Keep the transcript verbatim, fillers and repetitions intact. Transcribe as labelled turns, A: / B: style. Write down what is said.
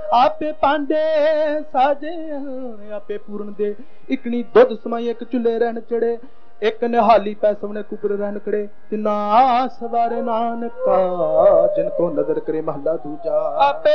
A: आपे पांडे साजे आपे पूरन दे इकनी दुध समाई एक चुले रहन चढ़े एक निहाली पै सवने कुकर रहन खड़े तिना सवारे नानका जिनको नजर करे महला दूजा आपे